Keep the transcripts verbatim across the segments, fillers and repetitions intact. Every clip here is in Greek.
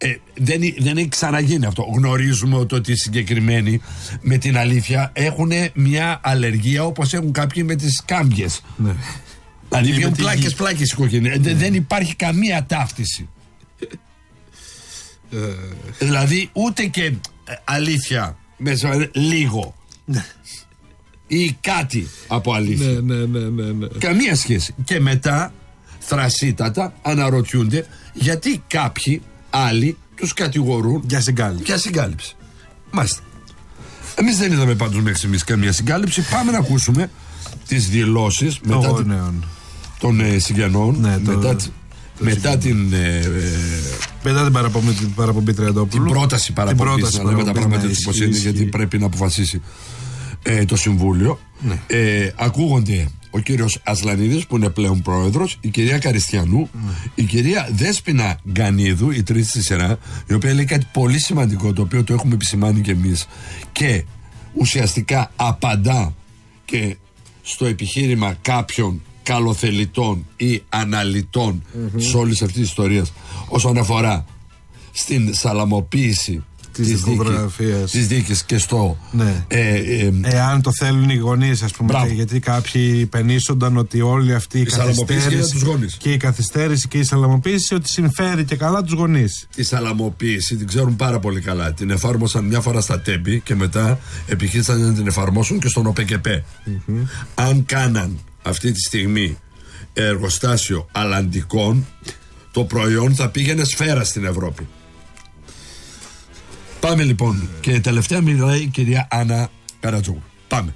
Ε, δεν, δεν έχει ξαναγίνει αυτό. Γνωρίζουμε ότι οι συγκεκριμένοι με την αλήθεια έχουν μια αλλεργία όπως έχουν κάποιοι με τις κάμπιες. Ναι. Δηλαδή βγαίνουν πλάκες πλάκες οικογένειες. Ναι. Δεν υπάρχει καμία ταύτιση. Δηλαδή ούτε και αλήθεια μέσα λίγο ή κάτι από αλήθεια. Ναι, ναι, ναι, ναι, ναι. Καμία σχέση. Και μετά θρασίτατα αναρωτιούνται γιατί κάποιοι άλλοι τους κατηγορούν για συγκάλυψη. Για συγκάλυψη. Μάλιστα. Εμείς δεν είδαμε πάντως μέχρι στιγμής καμία συγκάλυψη. Πάμε να ακούσουμε τις δηλώσεις μετά oh, την, ναι, των ε, συγγενών, ναι, το, μετά, το, μετά το την ε, ε, μετά την παραπομπή, την παραπομπή Τριαντόπουλου, την πρόταση παραπομπής, να λέμε τα πράγματα έτσι πως είναι, γιατί πρέπει να αποφασίσει ε, το Συμβούλιο. Ναι. Ε, ακούγονται ο κύριος Ασλανίδης που είναι πλέον πρόεδρος, η κυρία Καριστιανού, mm. η κυρία Δέσποινα Γκανίδου, η τρίτη στη σειρά, η οποία λέει κάτι πολύ σημαντικό, το οποίο το έχουμε επισημάνει και εμείς, και ουσιαστικά απαντά και στο επιχείρημα κάποιων καλοθελητών ή αναλυτών mm-hmm. σε όλη αυτή τη ιστορία όσον αφορά στην σαλαμοποίηση της δικογραφίας της δίκης και στο ναι. ε, ε, εάν το θέλουν οι γονείς, ας πούμε. Μπράβο. Γιατί κάποιοι πενήσονταν ότι όλη αυτή η, η καθυστέρηση και η καθυστέρηση και η σαλαμοποίηση ότι συμφέρει και καλά τους γονείς. Η σαλαμοποίηση την ξέρουν πάρα πολύ καλά. Την εφάρμοσαν μια φορά στα Τέμπη και μετά επιχείρησαν να την εφαρμόσουν και στον ΟΠΕΚΕΠΕ. Mm-hmm. Αν κάναν αυτή τη στιγμή εργοστάσιο αλλαντικών, το προϊόν θα πήγαινε σφαίρα στην Ευρώπη. Πάμε λοιπόν. Και τελευταία μιλάει η κυρία Άννα Καρατζόγλου. Πάμε.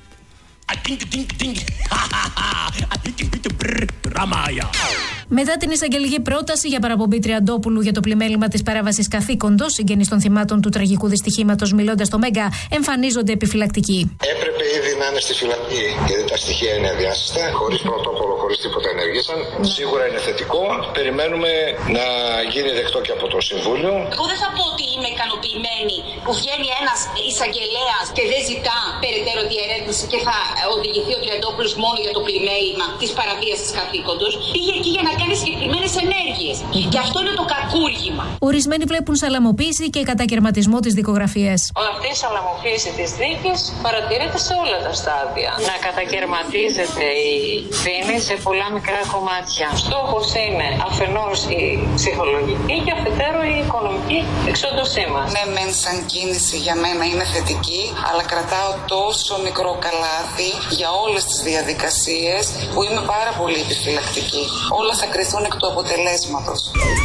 Μετά την εισαγγελική πρόταση για παραπομπή Τριαντόπουλου για το πλημέλημα της παράβασης καθήκοντος, συγγενείς των θυμάτων του τραγικού δυστυχήματος μιλώντας στο Μέγκα εμφανίζονται επιφυλακτικοί. Έπρεπε ήδη να είναι στη φυλακή, γιατί τα στοιχεία είναι αδιάσυστα, χωρίς πρωτόκολλο, χωρίς τίποτα ενεργήσαν. Σίγουρα είναι θετικό. Περιμένουμε να γίνει δεκτό και από το Συμβούλιο. Εγώ δεν θα πω ότι είμαι ικανοποιημένη που βγαίνει ένας εισαγγελέας και δεν ζητά περαιτέρω διερεύνηση και θα οδηγηθεί ο Τριαντόπουλος μόνο για το πλημέλημα της παραβίασης καθήκοντος. Πήγε εκεί για να κάνει συγκεκριμένες ενέργειες. Και αυτό είναι το κακούργημα. Ορισμένοι βλέπουν σαλαμοποίηση και κατακαιρματισμό της δικογραφίας. Αυτή η σαλαμοποίηση της δίκης παρατηρείται σε όλα τα στάδια. Να κατακαιρματίζεται η ευθύνη σε πολλά μικρά κομμάτια. Στόχος είναι αφενός η ψυχολογική και αφετέρου η οικονομική εξόντωσή μας. Ναι, μεν σαν κίνηση για μένα είναι θετική, αλλά κρατάω τόσο μικρό καλάθι για όλες τις διαδικασίες που είμαι πάρα πολύ επιφυλακτική. Όλα θα κριθούν εκ του αποτελέσματος.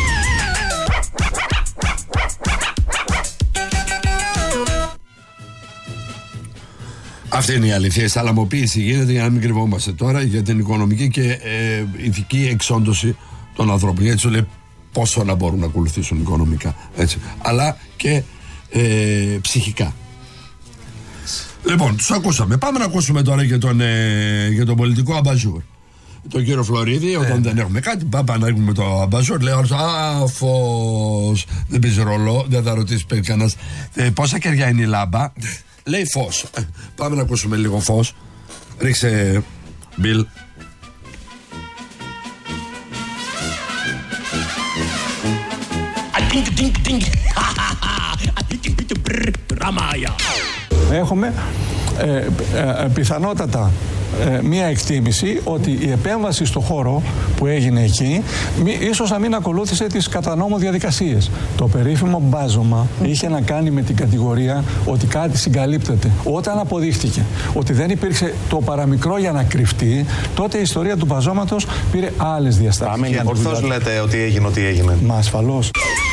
Αυτή είναι η αλήθεια. Η σαλαμοποίηση γίνεται, για να μην κρυβόμαστε τώρα, για την οικονομική και ε, ηθική εξόντωση των ανθρώπων. Γιατί σου λέει πόσο να μπορούν να ακολουθήσουν οικονομικά, έτσι, αλλά και ε, ψυχικά. Λοιπόν, τους ακούσαμε. Πάμε να ακούσουμε τώρα για τον, ε, για τον πολιτικό αμπαζούρ. Τον κύριο Φλωρίδη, ε, όταν ε. δεν έχουμε κάτι, πάμε να έχουμε το αμπαζούρ. Λέει όλος, α, φως, δεν παίζει ρολό, δεν θα ρωτήσει κανένας ε, πόσα κεριά είναι η λάμπα. Λέει φως. Ε, πάμε να ακούσουμε λίγο φως. Ρίξε, Μπιλ. Έχουμε ε, ε, πιθανότατα ε, μία εκτίμηση ότι η επέμβαση στο χώρο που έγινε εκεί μη, ίσως να μην ακολούθησε τις κατά νόμο διαδικασίες. Το περίφημο μπάζωμα είχε να κάνει με την κατηγορία ότι κάτι συγκαλύπτεται. Όταν αποδείχτηκε ότι δεν υπήρξε το παραμικρό για να κρυφτεί, τότε η ιστορία του μπαζώματος πήρε άλλες διαστάσεις. Αμήν, ορθώς λέτε ότι έγινε ό,τι έγινε. Μα ασφαλώς.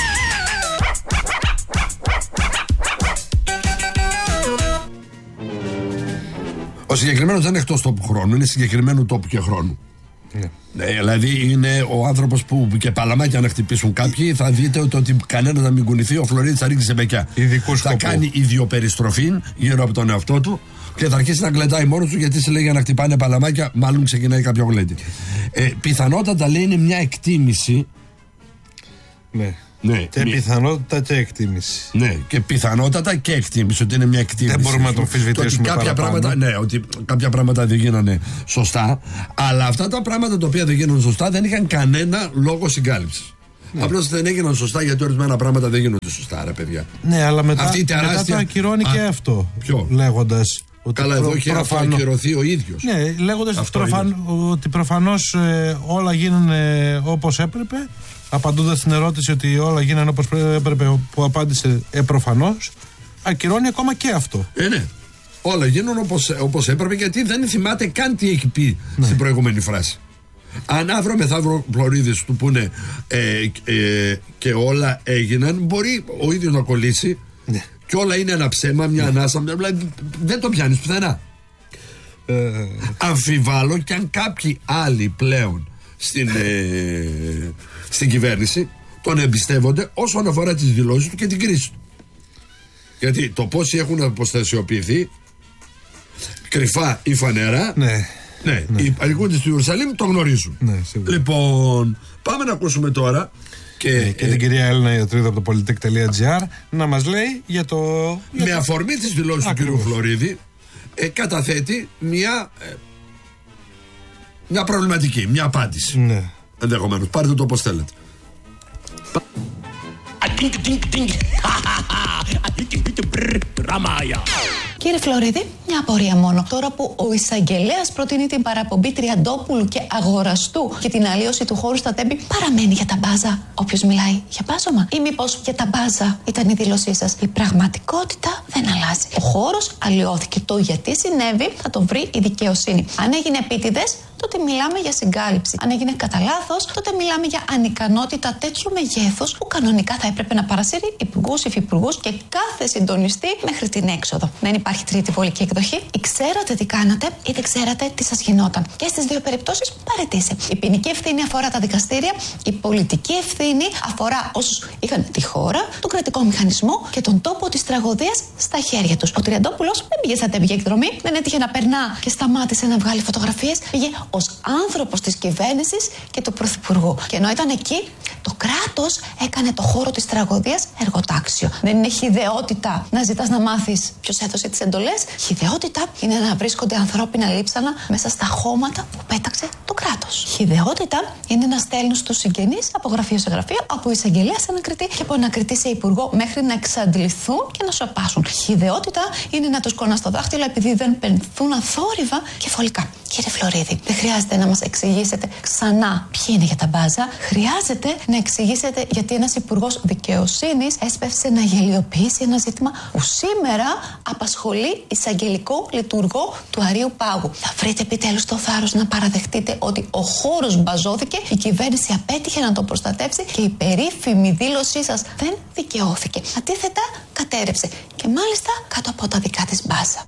Ο συγκεκριμένος δεν είναι εκτός τόπου χρόνου, είναι συγκεκριμένου τόπου και χρόνου. Yeah. Ε, δηλαδή είναι ο άνθρωπος που και παλαμάκια να χτυπήσουν κάποιοι, θα δείτε ότι, ότι κανένας να μην κουνηθεί, ο Φλωρίδης θα ρίξει σε μπεκιά. Θα σκοπό. Κάνει ιδιοπεριστροφή γύρω από τον εαυτό του και θα αρχίσει να γλεντάει μόνος του, γιατί σε λέει για να χτυπάνε παλαμάκια, μάλλον ξεκινάει κάποιο γλέντι. Ε, πιθανότατα λέει είναι μια εκτίμηση. Ναι. Ναι, και μια... πιθανότητα και εκτίμηση. Ναι, και πιθανότατα και εκτίμηση, ότι είναι μια εκτίμηση. Δεν μπορούμε να το αμφισβητήσουμε κάποια πράγματα, ναι, ότι κάποια πράγματα δεν γίνανε σωστά, αλλά αυτά τα πράγματα τα οποία δεν γίνανε σωστά δεν είχαν κανένα λόγο συγκάλυψης. Ναι. Απλώς δεν έγιναν σωστά γιατί ορισμένα πράγματα δεν γίνονται σωστά, ρε παιδιά. Ναι, αλλά μετά, Αυτή τεράστια... μετά το ακυρώνει Α, και αυτό. Ποιο? Λέγοντας. Καλά, προ, εδώ έχει προφανώ... ακυρωθεί ο ίδιος. Ναι, λέγοντας προφαν... ότι προφανώς ε, όλα γίνανε όπως έπρεπε, απαντώντας στην ερώτηση ότι όλα γίνανε όπως έπρεπε, που απάντησε ε, προφανώς, ακυρώνει ακόμα και αυτό. Ε, ναι. Όλα γίνουν όπως, όπως έπρεπε, γιατί δεν θυμάται καν τι έχει πει ναι. στην προηγούμενη φράση. Αν αύριο μεθαύριο Φλωρίδης του πούνε ε, ε, και όλα έγιναν, μπορεί ο ίδιος να κολλήσει ναι. και όλα είναι ένα ψέμα, μια ναι. ανάσα, δηλαδή δεν το πιάνεις πουθενά. Ε... Αμφιβάλλω και αν κάποιοι άλλοι πλέον στην, ε, στην κυβέρνηση τον εμπιστεύονται όσον αφορά τις δηλώσεις του και την κρίση του. Γιατί το πόσοι έχουν αποστασιοποιηθεί κρυφά ή φανερά, ναι, ναι, ναι. οι παλικούντες του Ιερουσαλήμ το γνωρίζουν. Ναι, λοιπόν, πάμε να ακούσουμε τώρα και, ε, και ε, την κυρία Έλληνα Ιατρίδου από το πολιτικ τελεία τζι άρ να μας λέει για το... Με για αφορμή της δηλώσης του κυρίου Φλωρίδη ε, καταθέτει μια ε, μια προβληματική, μια απάντηση. Ναι. Ενδεχομένως, πάρτε το όπως θέλετε. Κύριε Φλωρίδη, μια απορία μόνο. Τώρα που ο εισαγγελέας προτείνει την παραπομπή Τριαντόπουλου και Αγοραστού και την αλλίωση του χώρου στα Τέμπη, παραμένει για τα μπάζα όποιος μιλάει για μπάζωμα? Ή μήπως για τα μπάζα ήταν η δήλωσή σας? Η πραγματικότητα δεν αλλάζει. Ο χώρος αλλοιώθηκε. Το γιατί συνέβη θα το βρει η δικαιοσύνη. Αν έγινε επίτηδες, τότε μιλάμε για συγκάλυψη. Αν έγινε κατά λάθος, τότε μιλάμε για ανικανότητα τέτοιου μεγέθους που κανονικά θα έπρεπε να παρασύρει υπουργούς, υφυπουργούς και κάθε συντονιστή μέχρι την έξοδο. Δεν υπάρχει τρίτη βολική εκδοχή. Ή ξέρατε τι κάνατε ή δεν ξέρατε τι σας γινόταν. Και στις δύο περιπτώσεις παραιτήσε. Η ποινική ευθύνη αφορά τα δικαστήρια, η πολιτική ευθύνη αφορά όσους είχαν τη χώρα, τον κρατικό μηχανισμό και τον τόπο της τραγωδίας στα χέρια τους. Ο Τριαντόπουλος δεν πήγε στα Τέμπη για εκδρομή, δεν έτυχε να περνά και σταμάτησε να βγάλει φωτογραφίες. Πήγε ως άνθρωπος της κυβέρνησης και του πρωθυπουργού. Και ενώ ήταν εκεί, το κράτος έκανε το χώρο της τραγωδίας εργοτάξιο. Δεν είναι χυδαιότητα να ζητάς να μάθεις ποιος έδωσε τις εντολές. Χυδαιότητα είναι να βρίσκονται ανθρώπινα λείψανα μέσα στα χώματα που πέταξε το κράτος. Χυδαιότητα είναι να στέλνουν στους συγγενείς από γραφείο σε γραφείο, από εισαγγελέα σε ανακριτή και από ανακριτή σε υπουργό μέχρι να εξαντληθούν και να σοπάσουν. Χυδαιότητα είναι να τους κονάς το δάχτυλο επειδή δεν πενθούν αθόρυβα και φωλικά. Κύριε Φλωρίδη, δεν χρειάζεται να μας εξηγήσετε ξανά ποιοι είναι για τα μπάζα. Χρειάζεται να εξηγήσετε γιατί ένας υπουργός δικαιοσύνης έσπευσε να γελιοποιήσει ένα ζήτημα που σήμερα απασχολεί εισαγγελικό λειτουργό του Αρείου Πάγου. Θα βρείτε επιτέλους το θάρρος να παραδεχτείτε ότι ο χώρος μπαζώθηκε, η κυβέρνηση απέτυχε να το προστατεύσει και η περίφημη δήλωσή σας δεν δικαιώθηκε. Αντίθετα, κατέρευσε και μάλιστα κάτω από τα δικά της μπάζα.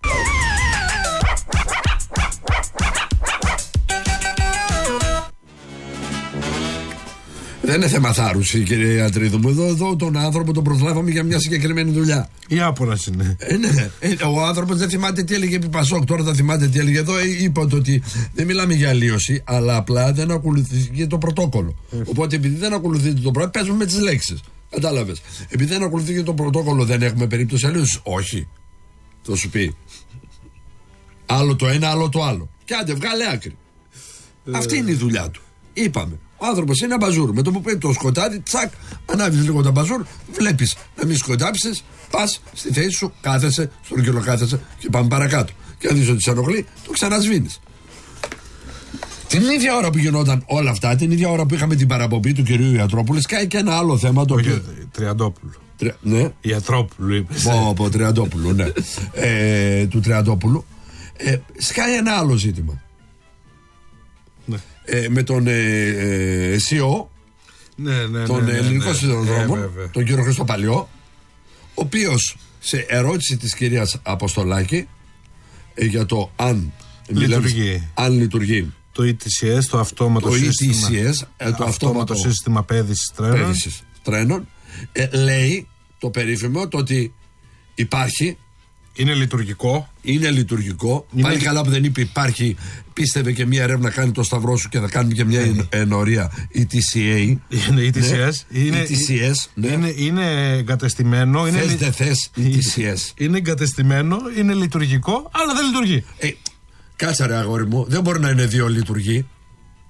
Δεν είναι θέμα θάρρους, κύριε Ιατρίδου μου. Εδώ, εδώ τον άνθρωπο τον προσλάβαμε για μια συγκεκριμένη δουλειά. Η άπορας είναι. Ε, ναι. Ε, ο άνθρωπος δεν θυμάται τι έλεγε επί Πασόκ. Τώρα θα θυμάται τι έλεγε εδώ. Ε, είπατε ότι δεν μιλάμε για αλλίωση, αλλά απλά δεν ακολουθήθηκε το πρωτόκολλο. Ε. Οπότε επειδή δεν ακολουθείτε το πρωτόκολλο, παίζουμε με τις λέξεις. Κατάλαβες. Επειδή δεν ακολουθήθηκε το πρωτόκολλο, δεν έχουμε περίπτωση αλλίωσης. Όχι. Το σου πει. Άλλο το ένα, άλλο το άλλο. Και άντε, βγάλε άκρη. Ε. Αυτή είναι η δουλειά του. Είπαμε. Ο άνθρωπος είναι μπαζούρ. Με το που παίρνει το σκοτάδι, τσακ, ανάβεις λίγο τα μπαζούρ, βλέπεις να μην σκοτάψεις, πας στη θέση σου, κάθεσαι, στον κύριο κάθεσαι και πάμε παρακάτω. Και αν δεις ότι σε ενοχλεί, το ξανασβήνεις. Την ίδια ώρα που γινόταν όλα αυτά, την ίδια ώρα που είχαμε την παραπομπή του κυρίου Ιατρόπουλου, σκάει και ένα άλλο θέμα το οποίο. Τριαντόπουλου. Τρι... Ναι. Ιατρόπουλου, είπες. Από, από Τριαντόπουλου, ναι. ε, του Τριαντόπουλου. Ε, σκάει ένα άλλο ζήτημα. Ναι. Ε, με τον ε, ε, σι ι ο, ναι, ναι, τον ναι, ναι, ελληνικό ναι, σιδηροδρόμο, ναι, τον κύριο Χρήστο Παλιό, ο οποίος σε ερώτηση της κυρίας Αποστολάκη ε, για το αν λειτουργεί, μιλάμε, αν λειτουργεί το ι τι σι ες, το αυτόματο το σύστημα, ι τι σι ες, ε, το αυτόματο σύστημα πέδησης τρένων, πέδησης τρένων ε, λέει το περίφημο το ότι υπάρχει. Είναι λειτουργικό. Είναι λειτουργικό. Είναι... Πάλι καλά που δεν είπε υπάρχει. Πίστευε και μια έρευνα, κάνει το σταυρό σου και θα κάνουμε και μια yeah. ενορία ι τι σι έι. Είναι ι τι σι ες. Ναι. Είναι, ι τι σι ες, ναι. είναι, είναι εγκατεστημένο. Θες είναι... δεν θες ι τι σι ες. Είναι εγκατεστημένο, είναι λειτουργικό, αλλά δεν λειτουργεί. Ε, κάτσα ρε αγόρι μου, δεν μπορεί να είναι δύο λειτουργοί.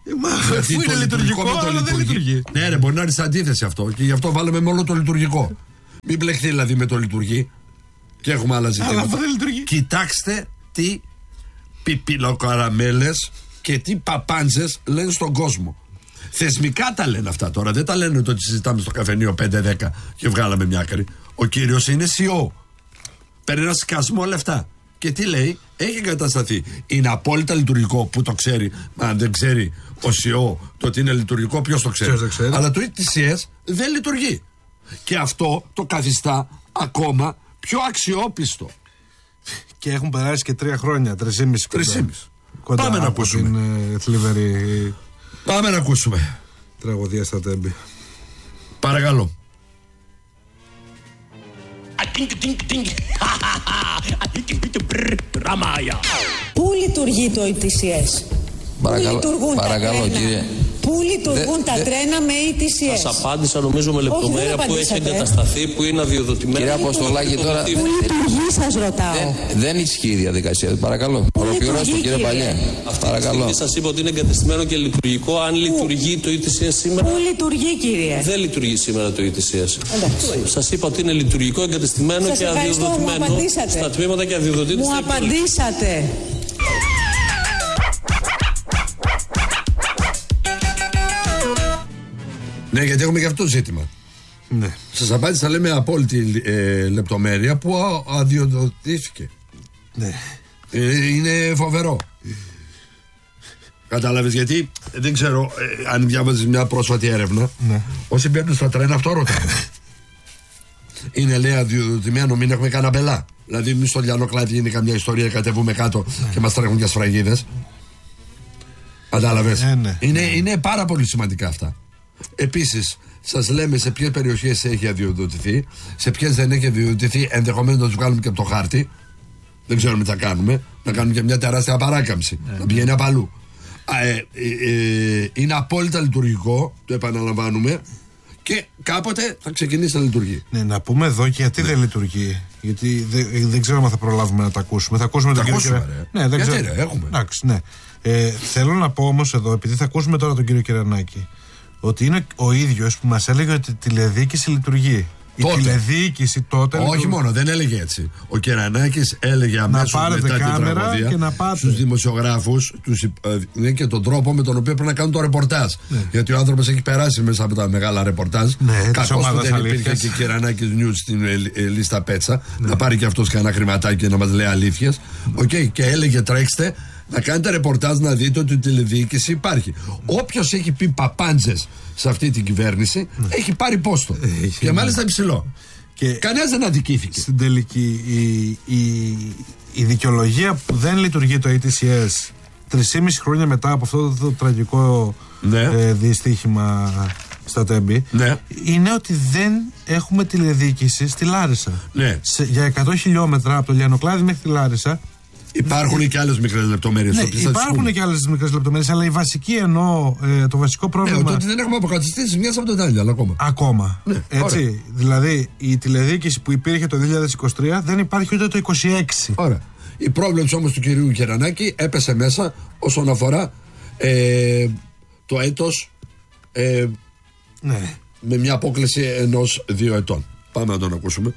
Αφού είναι λειτουργικό, αλλά δεν λειτουργεί. Ναι, ρε, μπορεί να είναι σε αντίθεση αυτό και γι' αυτό βάλαμε μόνο το λειτουργικό. Μην μπλεχθεί δηλαδή με το λειτουργεί και έχουμε άλλα ζητήματα. Αλλά δεν λειτουργεί. Κοιτάξτε τι πιπιλοκαραμέλες και τι παπάντζες λένε στον κόσμο. Θεσμικά τα λένε αυτά τώρα. Δεν τα λένε το ότι συζητάμε στο καφενείο πέντε δέκα και βγάλαμε μια άκρη. Ο κύριος είναι σι ι ο. Παίρνει ένα σκασμό λεφτά. Και τι λέει, έχει εγκατασταθεί. Είναι απόλυτα λειτουργικό, που το ξέρει. Μα αν δεν ξέρει ο σι ι ο το ότι είναι λειτουργικό, ποιος το ξέρει. Ποιος ξέρει. Αλλά το ι τι σι ες δεν λειτουργεί. Και αυτό το καθιστά ακόμα πιο αξιόπιστο. Και έχουν περάσει και τρία χρόνια, τρισήμιση κοντά. Πάμε να ακούσουμε. Την ε, θλιβερή. Πάμε να ακούσουμε. Τραγωδία στα Τέμπη. Παρακαλώ. Πού λειτουργεί το ι τι σι ες? Παρακαλώ, παρακαλώ κύριε. Πού λειτουργούν δε, τα δε, τρένα με ι τι σι ες? Σας απάντησα νομίζω με λεπτομέρεια που έχει εγκατασταθεί, που είναι αδειοδοτημένο. Κύριε Αποστολάκη, τώρα. Πού λειτουργεί, σας ρωτάω. Δεν, δεν ισχύει η διαδικασία. Παρακαλώ. Ολοκληρώστε, κύριε Παλιέ. Παρακαλώ. Σας είπα ότι είναι εγκατεστημένο και λειτουργικό. Αν λειτουργεί το ι τι σι ες σήμερα. Πού λειτουργεί, κύριε? Δεν λειτουργεί σήμερα το ι τι σι ες. Σας είπα ότι είναι λειτουργικό, εγκατεστημένο και αδειοδοτημένο στα τμήματα και αδειοδοτείται. Μου απαντήσατε. Ναι, γιατί έχουμε και αυτό το ζήτημα. Ναι. Σας απάντησα, λέμε απόλυτη ε, λεπτομέρεια που α, αδειοδοτήθηκε. Ναι. Ε, είναι φοβερό. Κατάλαβες, γιατί δεν ξέρω ε, αν διάβαζες μια πρόσφατη έρευνα. Ναι. Όσοι μπαίνουν στα τρένα αυτό ρωτάνε. Είναι, λέει, αδειοδοτημένο, μην έχουμε κανένα μπελά. Δηλαδή, μη στο Λιανόκλαδι γίνει καμιά ιστορία, κατεβούμε κάτω και μας τρέχουν και σφραγίδες. Κατάλαβες. Ε, ναι. είναι, είναι πάρα πολύ σημαντικά αυτά. Επίσης, σας λέμε σε ποιες περιοχές έχει αδειοδοτηθεί, σε ποιες δεν έχει αδειοδοτηθεί, ενδεχομένως να τους βγάλουμε και από το χάρτη. Δεν ξέρουμε τι θα κάνουμε. Να κάνουμε και μια τεράστια παράκαμψη. Mm. Να πηγαίνει απ' αλλού. Ε, ε, ε, είναι απόλυτα λειτουργικό, το επαναλαμβάνουμε, και κάποτε θα ξεκινήσει να λειτουργεί. Ναι, να πούμε εδώ και γιατί ναι. δεν λειτουργεί. Γιατί δεν, δεν ξέρω αν θα προλάβουμε να τα ακούσουμε. Θα ακούσουμε τα τον ακούσουμε, κύριο ρε. Ναι, δεν γιατί ξέρω. Ρε, έχουμε. Εντάξει, ναι. Ε, θέλω να πω όμως εδώ, επειδή θα ακούσουμε τώρα τον κύριο Κυρανάκη, ότι είναι ο ίδιος που μας έλεγε ότι η τηλεδιοίκηση λειτουργεί. Τότε. Η τηλεδιοίκηση τότε. Όχι λειτουργεί. Μόνο, δεν έλεγε έτσι. Ο Κερανάκης έλεγε αμέσως μετά την τραγωδία και να στους δημοσιογράφους τους, ε, και τον τρόπο με τον οποίο πρέπει να κάνουν το ρεπορτάζ. Ναι. Γιατί ο άνθρωπος έχει περάσει μέσα από τα μεγάλα ρεπορτάζ. Ναι, κακώς που δεν υπήρχε και Κερανάκης News στην ε, ε, λίστα Πέτσα. Ναι. Να πάρει και αυτός κανένα χρηματάκι και να μας λέει αλήθειες. Okay, και έλεγε τρέξτε να κάνετε ρεπορτάζ να δείτε ότι η τηλεδιοίκηση υπάρχει. Όποιος έχει πει παπάντζες σε αυτή την κυβέρνηση ναι. έχει πάρει πόστο. Έχει, και μάλιστα ναι. υψηλό. Και κανένας δεν αδικήθηκε. Στην τελική, η, η, η δικαιολογία που δεν λειτουργεί το ι τι σι ες τρεισήμιση χρόνια μετά από αυτό το, το τραγικό ναι. ε, δυστύχημα στα Τέμπη ναι. είναι ότι δεν έχουμε τηλεδιοίκηση στη Λάρισα. Ναι. Σε, για εκατό χιλιόμετρα από το Λιανόκλαδι μέχρι τη Λάρισα. Υπάρχουν ε, και άλλες μικρές λεπτομέρειες. Ναι, υπάρχουν και άλλες μικρές λεπτομέρειες, αλλά η βασική εννοώ, ε, το βασικό πρόβλημα. Ναι, ότι δεν έχουμε αποκαταστήσει μια από τον άλλο ακόμα. Ακόμα. Ναι, έτσι. Ωραία. Δηλαδή, η τηλεδιοίκηση που υπήρχε το δύο χιλιάδες είκοσι τρία δεν υπάρχει ούτε το είκοσι έξι. Ωραία. Η πρόβλεψη όμως του κυρίου Κερανάκη έπεσε μέσα όσον αφορά ε, το έτος ε, ναι. με μια απόκληση ενός δύο ετών. Πάμε να τον ακούσουμε.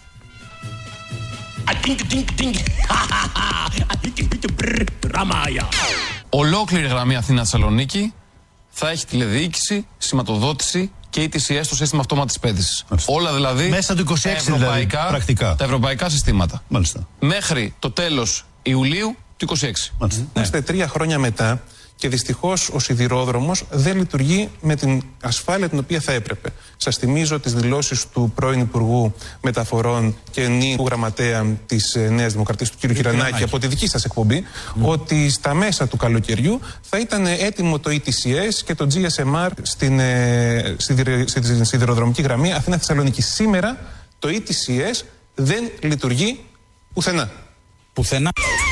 Ολόκληρη γραμμή Αθήνα-Θεσσαλονίκη θα έχει τηλεδιοίκηση, σηματοδότηση και ι τι σι ες στο σύστημα αυτόματης πέδησης. Όλα δηλαδή μέσα του είκοσι έξι τα ευρωπαϊκά, δηλαδή, πρακτικά. Τα ευρωπαϊκά συστήματα. Μάλιστα. Μέχρι το τέλος Ιουλίου του είκοσι έξι. Είμαστε ναι. τρία χρόνια μετά και δυστυχώς ο σιδηρόδρομος δεν λειτουργεί με την ασφάλεια την οποία θα έπρεπε. Σας θυμίζω τις δηλώσεις του πρώην Υπουργού Μεταφορών και νυν γραμματέα της Νέας Δημοκρατίας, του κ. Κυρανάκη, από τη δική σας εκπομπή, mm. ότι στα μέσα του καλοκαιριού θα ήταν έτοιμο το ι τι σι ες και το τζι ες εμ αρ στην ε, σιδηρο, στη σιδηροδρομική γραμμή Αθήνα-Θεσσαλονίκη. Σήμερα το ι τι σι ες δεν λειτουργεί πουθενά. Πουθενά.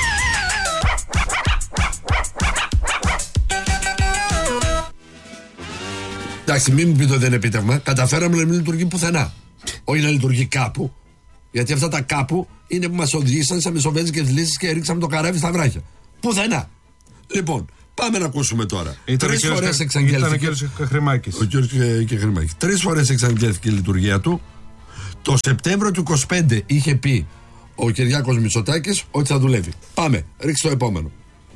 Εντάξει, μην μου πείτε ότι δεν είναι επίτευγμα. Καταφέραμε να μην λειτουργεί πουθενά. Όχι να λειτουργεί κάπου. Γιατί αυτά τα κάπου είναι που μας οδηγήσαν σε μεσοβέζικες λύσεις και ρίξαμε το καράβι στα βράχια. Πουθενά. Λοιπόν, Πάμε να ακούσουμε τώρα. Τρεις φορές εξαγγέλθηκε. Ήταν ο κ. Καχρημάκης. Ο κ. Καχρημάκης. Τρεις φορές εξαγγέλθηκε η λειτουργία του. Το Σεπτέμβριο του είκοσι πέντε είχε πει ο Κυριάκος Μητσοτάκης ότι θα δουλεύει. Πάμε, ρίξτε το επόμενο.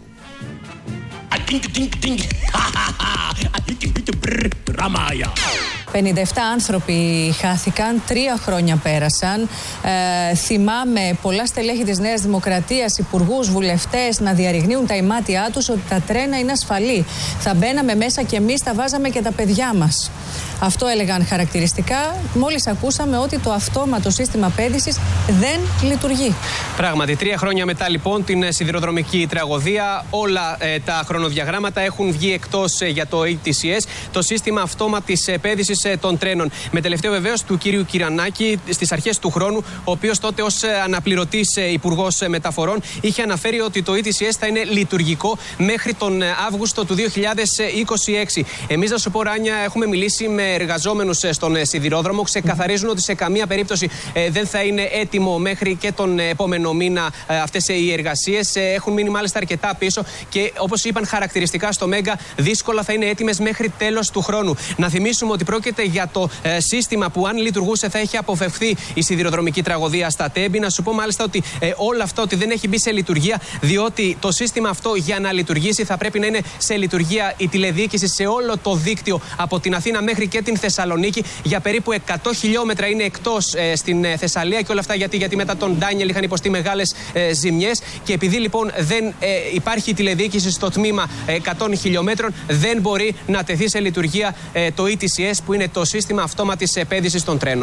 πενήντα επτά άνθρωποι χάθηκαν, τρία χρόνια πέρασαν. Ε, θυμάμαι πολλά στελέχη της Νέας Δημοκρατίας, υπουργούς, βουλευτές να διαρριγνύουν τα ημάτια τους ότι τα τρένα είναι ασφαλή. Θα μπαίναμε μέσα και εμείς θα βάζαμε και τα παιδιά μας. Αυτό έλεγαν χαρακτηριστικά. Μόλις ακούσαμε ότι το αυτόματο σύστημα πέδησης δεν λειτουργεί. Πράγματι, τρία χρόνια μετά λοιπόν την σιδηροδρομική τραγωδία, όλα ε, τα χρονοδιαγράμματα έχουν βγει εκτός ε, για το έι τι σι ες, το σύστημα αυτόματης ε, πέδησης ε, των τρένων. Με τελευταίο βεβαίως του κύριου Κυρανάκη στις αρχές του χρόνου, ο οποίος τότε ως ε, αναπληρωτής ε, υπουργός ε, μεταφορών είχε αναφέρει ότι το έι τι σι ες θα είναι λειτουργικό μέχρι τον ε, Αύγουστο του δύο χιλιάδες είκοσι έξι. Εμείς, να σου πω, Ράνια, έχουμε μιλήσει με εργαζόμενους στον σιδηρόδρομο, ξεκαθαρίζουν ότι σε καμία περίπτωση ε, δεν θα είναι έτοιμο μέχρι και τον επόμενο μήνα ε, αυτές οι εργασίες. Ε, έχουν μείνει μάλιστα αρκετά πίσω και, όπως είπαν χαρακτηριστικά στο Μέγκα, δύσκολα θα είναι έτοιμες μέχρι τέλος του χρόνου. Να θυμίσουμε ότι πρόκειται για το ε, σύστημα που, αν λειτουργούσε, θα έχει αποφευθεί η σιδηροδρομική τραγωδία στα Τέμπη. Να σου πω μάλιστα ότι ε, όλο αυτό ότι δεν έχει μπει σε λειτουργία, διότι το σύστημα αυτό, για να λειτουργήσει, θα πρέπει να είναι σε λειτουργία η τηλεδιοίκηση σε όλο το δίκτυο από την Αθήνα μέχρι και την Θεσσαλονίκη. Για περίπου εκατό χιλιόμετρα είναι εκτός ε, στην ε, Θεσσαλία, και όλα αυτά γιατί, γιατί μετά τον Ντάνιελ είχαν υποστεί μεγάλες ε, ζημιές. Και επειδή λοιπόν δεν ε, υπάρχει τηλεδιοίκηση στο τμήμα ε, εκατό χιλιόμετρων, δεν μπορεί να τεθεί σε λειτουργία ε, το έι τι σι ες, που είναι το σύστημα αυτόματης επέδυσης των τρένων.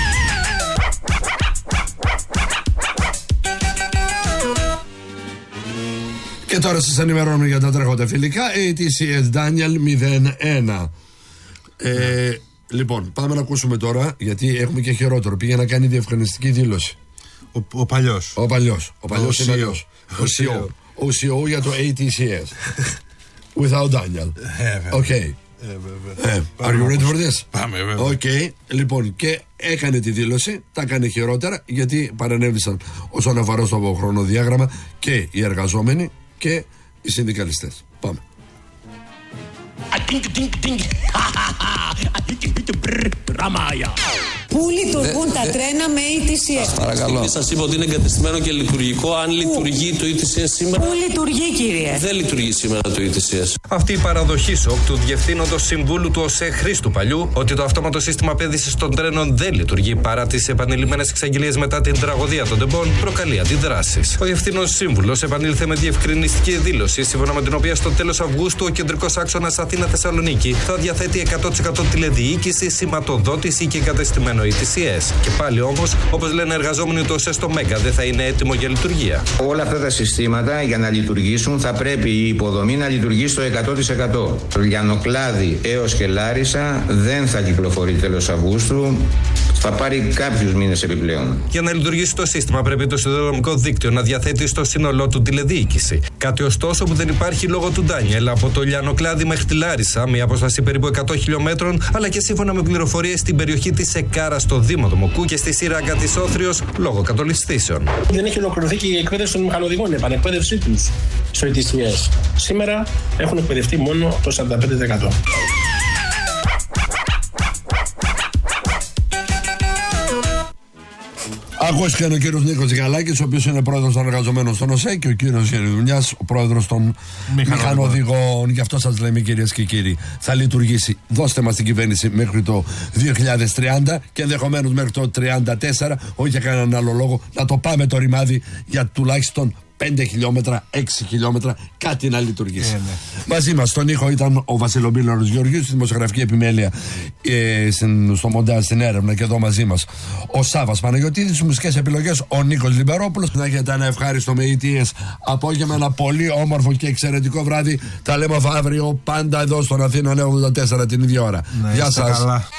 Και τώρα σας ενημερώνουμε για τα τρέχοντα φιλικά. έι τι σι ες Daniel μηδέν ένα. Ε, λοιπόν, πάμε να ακούσουμε τώρα, γιατί έχουμε και χειρότερο. Πήγε να κάνει διευκρινιστική δήλωση. Ο, ο παλιός. Ο παλιός. Ο παλιός είναι αλλιώς. Ο σι ι ο. Ο σι ι ο για το έι τι σι ες. Without Daniel. Okay. Ε, Are you ready for this? Πάμε, βέβαια. Okay. Λοιπόν, και έκανε τη δήλωση, τα έκανε χειρότερα, γιατί παρενέβησαν όσον αφορά στο χρονοδιάγραμμα και οι εργαζόμενοι και οι συνδικαλιστές. Πάμε. Πού λειτουργούν τα τρένα με έι τι σι ες? Παρακαλώ. Σας είπα ότι είναι εγκατεστημένο και λειτουργικό. Αν λειτουργεί το έι τι σι ες σήμερα. Πού λειτουργεί, κύριε? Δεν λειτουργεί σήμερα το έι τι σι ες. Αυτή η παραδοχή σοκ του Διευθύνοντος Συμβούλου του ΟΣΕ Χρήστου Παλιού ότι το αυτόματο σύστημα πέδησης των τρένων δεν λειτουργεί παρά τις επανειλημμένες εξαγγελίες μετά την τραγωδία των Τεμπών προκαλεί αντιδράσεις. Ο Διευθύνων Σύμβουλος επανήλθε με διευκρινιστική δήλωση, σύμφωνα με την οποία στο τέλος Αυγούστου ο κεντρικός άξονας Αθήνα-Θεσσαλονίκη θα διαθέτει εκατό τοις εκατό τηλεδιοίκηση, σηματοδότηση και εγκατεστημένο έι τι σι ες. Και πάλι όμως, όπως λένε εργαζόμενοι του ΟΣΕ στο Μέγκα, δεν θα είναι έτοιμο για λειτουργία. Όλα αυτά τα συστήματα για να λειτουργήσουν θα πρέπει η υποδομή να λειτουργεί στο εκατό τοις εκατό. Το Λιανοκλάδι έως και Λάρισα δεν θα κυκλοφορεί τέλος Αυγούστου. Θα πάρει κάποιους μήνες επιπλέον. Για να λειτουργήσει το σύστημα, πρέπει το σιδηροδρομικό δίκτυο να διαθέτει στο σύνολό του τηλεδιοίκηση. Κάτι ωστόσο που δεν υπάρχει λόγω του Ντάνιελ από το Λιανοκλάδι μέχρι τη Λάρισα, μια απόσταση περίπου εκατό χιλιόμετρων, αλλά και σύμφωνα με πληροφορίες στην περιοχή της Εκάρα στο Δήμο Δομοκού και στη Σύραγγα της Όθριος λόγω κατολιστήσεων. Δεν έχει ολοκληρωθεί και η εκπαίδευση των μηχανοδηγών, η επανεκπαίδευσή τους στο έι τι σι ες. Σήμερα έχουν εκπαιδευτεί μόνο το σαράντα πέντε τοις εκατό. Ακούστηκε ο κύριος Νίκος Γαλάκης, ο οποίος είναι πρόεδρος των εργαζομένων στον ΟΣΕ, και ο κύριος Γενιδουνιάς, ο πρόεδρος των μηχανοδηγών. Γι' αυτό σας λέμε, κυρίες και κύριοι, θα λειτουργήσει. Δώστε μας την κυβέρνηση μέχρι το δύο χιλιάδες τριάντα και ενδεχομένως μέχρι το τριάντα τέσσερα, όχι για κανέναν άλλο λόγο, να το πάμε το ρημάδι για τουλάχιστον πέντε χιλιόμετρα, έξι χιλιόμετρα, κάτι να λειτουργήσει. Ε, ναι. Μαζί μας στον ήχο ήταν ο Βασιλομπίλωρος Γεωργίου, στη δημοσιογραφική επιμέλεια, ε, στην, στο μοντάζ, στην έρευνα, και εδώ μαζί μας ο Σάββας Παναγιωτίδης, στις μουσικές επιλογές ο Νίκος Λιμπερόπουλος. Να έχετε ένα ευχάριστο με έι τι ες απόγευμα, ένα πολύ όμορφο και εξαιρετικό βράδυ. Τα λέμε αύριο πάντα εδώ στον Αθήνα ογδόντα τέσσερα την ίδια ώρα. Ναι, γεια σας. Καλά.